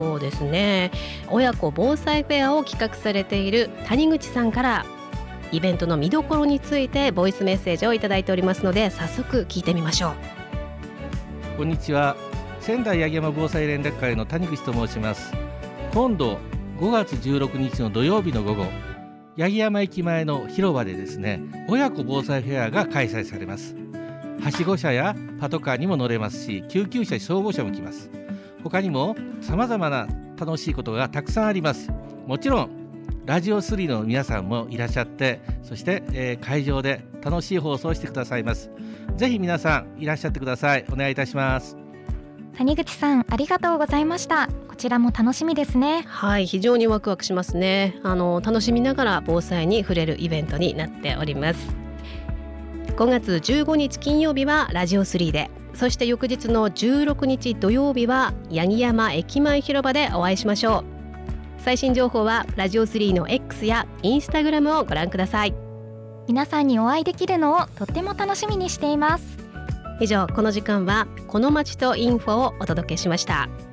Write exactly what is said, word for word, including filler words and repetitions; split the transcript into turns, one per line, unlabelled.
そうですね、親子防災フェアを企画されている谷口さんからイベントの見どころについてボイスメッセージをいただいておりますので、早速聞いてみましょう。
こんにちは。仙台八木山防災連絡会の谷口と申します。今度ごがつじゅうろくにちの土曜日の午後、八木山駅前の広場でですね、親子防災フェアが開催されます。はしご車やパトカーにも乗れますし、救急車、消防車も来ます。他にも様々な楽しいことがたくさんあります。もちろんラジオスリーの皆さんもいらっしゃって、そして、えー、会場で楽しい放送をしてくださいます。ぜひ皆さんいらっしゃってください。お願いいたします。
谷口さん、ありがとうございました。こちらも楽しみですね。
はい、非常にワクワクしますね。あの楽しみながら防災に触れるイベントになっております。ごがつじゅうごにち金曜日はラジオスリーで、そして翌日のじゅうろくにち土曜日は八木山駅前広場でお会いしましょう。最新情報はラジオスリーの X やインスタグラムをご覧ください。
皆さんにお会いできるのをとっても楽しみにしています。
以上、この時間はこの街とインフォをお届けしました。